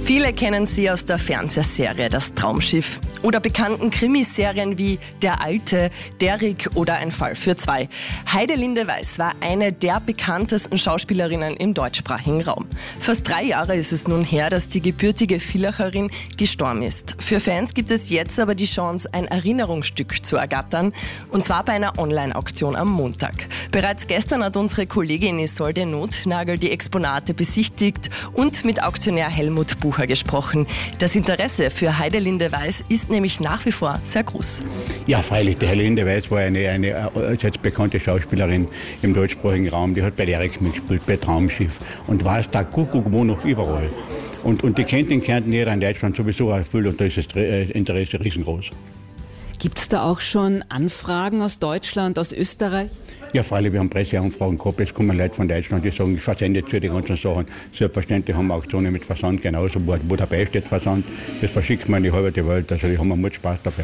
Viele kennen sie aus der Fernsehserie Das Traumschiff oder bekannten Krimiserien wie Der Alte, Derrick oder Ein Fall für zwei. Heidelinde Weiß war eine der bekanntesten Schauspielerinnen im deutschsprachigen Raum. Fast 3 Jahre ist es nun her, dass die gebürtige Villacherin gestorben ist. Für Fans gibt es jetzt aber die Chance, ein Erinnerungsstück zu ergattern, und zwar bei einer Online-Auktion am Montag. Bereits gestern hat unsere Kollegin Isolde Nothnagel die Exponate besichtigt und mit Auktionär Helmut Bucher gesprochen. Das Interesse für Heidelinde Weiß ist nämlich nach wie vor sehr groß. Ja, freilich, die Heidelinde Weiß war eine jetzt bekannte Schauspielerin im deutschsprachigen Raum. Die hat bei Derrick mitgespielt, bei Traumschiff und war es da Kuckuck wo noch überall. Und die kennt in Kärnten jeder in Deutschland sowieso erfüllt und da ist das Interesse riesengroß. Gibt es da auch schon Anfragen aus Deutschland, aus Österreich? Ja, freilich, wir haben Presseanfragen gehabt. Jetzt kommen Leute von Deutschland, die sagen, ich versende jetzt für die ganzen Sachen. Selbstverständlich haben wir Auktionen mit Versand genauso, wo dabei steht Versand. Das verschickt man in die halbe Welt, also die haben wir Spaß dabei.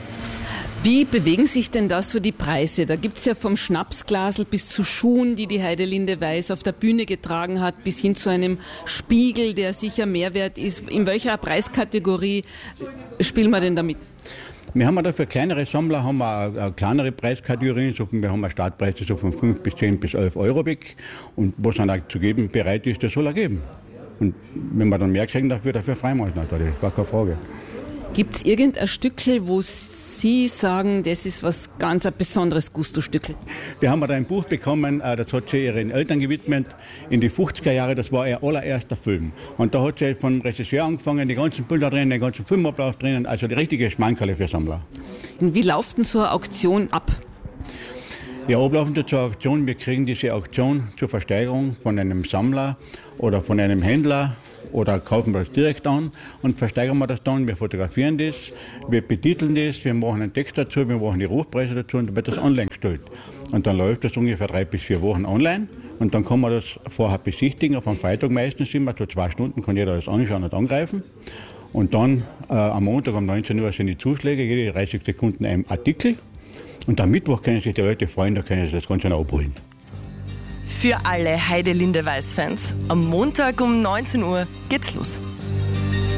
Wie bewegen sich denn da so die Preise? Da gibt es ja vom Schnapsglasel bis zu Schuhen, die Heidelinde Weiß auf der Bühne getragen hat, bis hin zu einem Spiegel, der sicher Mehrwert ist. In welcher Preiskategorie spielen wir denn damit? Wir haben da für kleinere Sammler haben wir eine kleinere Preiskategorien. Wir haben einen Startpreis so von 5 bis 10 bis 11 Euro weg. Und was dann auch zu geben bereit ist, das soll er geben. Und wenn wir dann mehr kriegen, dafür freimachen natürlich, gar keine Frage. Gibt es irgendein Stückel, wo Sie sagen, das ist was ganz ein besonderes Gusto-Stückel? Wir haben da ein Buch bekommen, das hat sie ihren Eltern gewidmet, in die 50er Jahre, das war ihr allererster Film. Und da hat sie vom Regisseur angefangen, die ganzen Bilder drinnen, den ganzen Filmablauf drinnen, also die richtige Schmankerle für Sammler. Und wie läuft denn so eine Auktion ab? Ja, ablaufen zur Auktion, wir kriegen diese Auktion zur Versteigerung von einem Sammler oder von einem Händler oder kaufen wir das direkt an und versteigern wir das dann. Wir fotografieren das, wir betiteln das, wir machen einen Text dazu, wir machen die Rufpreise dazu und dann wird das online gestellt. Und dann läuft das ungefähr 3 bis 4 Wochen online und dann kann man das vorher besichtigen, auf einem Freitag meistens immer, so 2 Stunden kann jeder das anschauen und angreifen. Und dann am Montag um 19 Uhr sind die Zuschläge, jede 30 Sekunden ein Artikel. Und am Mittwoch können sich die Leute freuen, da können sie das Ganze noch abholen. Für alle Heidelinde Weiß-Fans, am Montag um 19 Uhr geht's los.